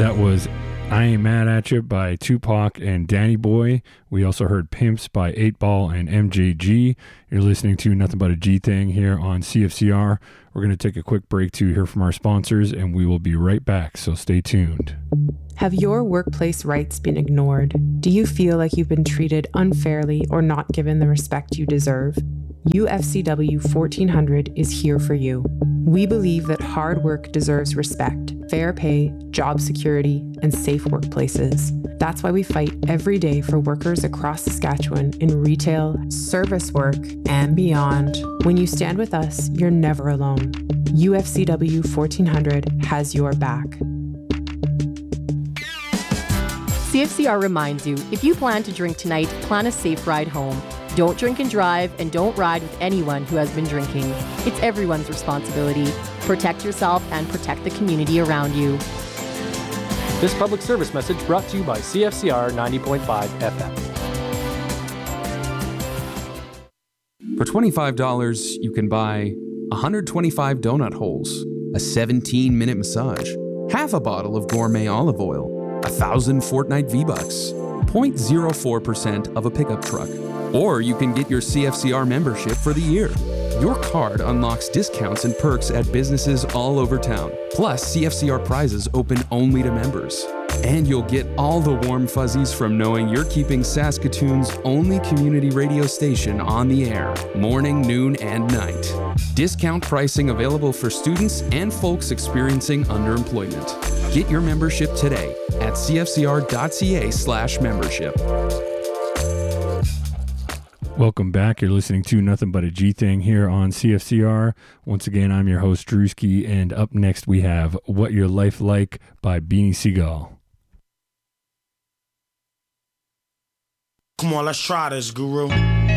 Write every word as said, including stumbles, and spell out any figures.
That was I Ain't Mad At You by Tupac and Danny Boy. We also heard Pimps by eight ball and M J G. You're listening to Nothing But a G Thing here on C F C R. We're going to take a quick break to hear from our sponsors, and we will be right back, so stay tuned. Have your workplace rights been ignored? Do you feel like you've been treated unfairly or not given the respect you deserve? U F C W fourteen hundred is here for you. We believe that hard work deserves respect, fair pay, job security, and safe workplaces. That's why we fight every day for workers across Saskatchewan in retail, service work, and beyond. When you stand with us, you're never alone. U F C W fourteen hundred has your back. C F C R reminds you, if you plan to drink tonight, plan a safe ride home. Don't drink and drive, and don't ride with anyone who has been drinking. It's everyone's responsibility. Protect yourself and protect the community around you. This public service message brought to you by C F C R ninety point five F M. For twenty-five dollars, you can buy one hundred twenty-five donut holes, a seventeen minute massage, half a bottle of gourmet olive oil, one thousand Fortnite V-Bucks, zero point zero four percent of a pickup truck. Or you can get your C F C R membership for the year. Your card unlocks discounts and perks at businesses all over town. Plus, C F C R prizes open only to members. And you'll get all the warm fuzzies from knowing you're keeping Saskatoon's only community radio station on the air, morning, noon, and night. Discount pricing available for students and folks experiencing underemployment. Get your membership today at cfcr.ca slash membership. Welcome back. You're listening to Nothing But a G Thing here on C F C R. Once again, I'm your host, Drewski, and up next we have What Your Life Like by Beanie Seagull. Come on, let's try this, Guru.